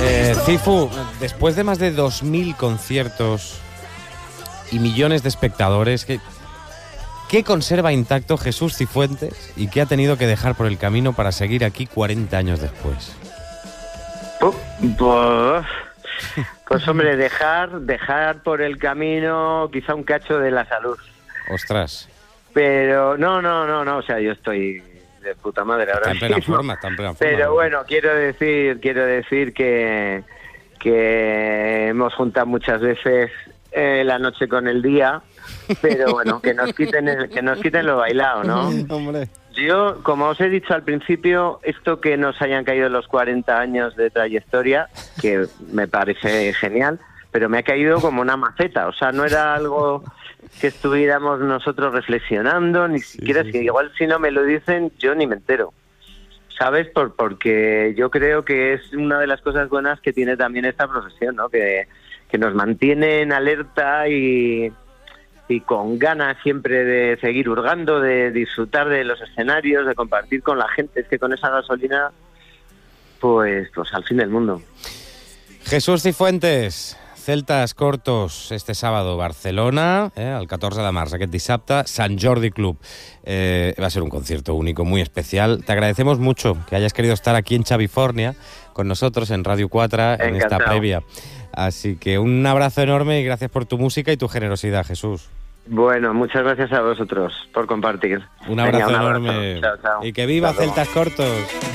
Cifu, después de más de 2.000 conciertos y millones de espectadores, ¿qué conserva intacto Jesús Cifuentes y qué ha tenido que dejar por el camino para seguir aquí 40 años después? Pues hombre, dejar por el camino quizá un cacho de la salud. Ostras. Pero no, o sea, yo estoy de puta madre ahora Está en plena mismo. forma. Pero bueno, quiero decir que hemos juntado muchas veces la noche con el día, pero bueno, que nos quiten lo bailado, ¿no? Hombre. Yo, como os he dicho al principio, esto que nos hayan caído los 40 años de trayectoria, que me parece genial, pero me ha caído como una maceta, o sea, no era algo que estuviéramos nosotros reflexionando, ni siquiera, sí. Igual si no me lo dicen, yo ni me entero, ¿sabes? Porque yo creo que es una de las cosas buenas que tiene también esta profesión, ¿no? Que nos mantiene en alerta y con ganas siempre de seguir hurgando, de disfrutar de los escenarios, de compartir con la gente. Es que con esa gasolina, pues al fin del mundo. Jesús Cifuentes, Celtas Cortos este sábado, Barcelona, el 14 de març, aquest dissabte, Sant Jordi Club. Va a ser un concierto único, muy especial. Te agradecemos mucho que hayas querido estar aquí en Xavifornia con nosotros en Radio 4 en esta previa. Así que un abrazo enorme y gracias por tu música y tu generosidad, Jesús. Bueno, muchas gracias a vosotros por compartir. Un abrazo enorme. Chao, chao. Y que viva Celtas Cortos.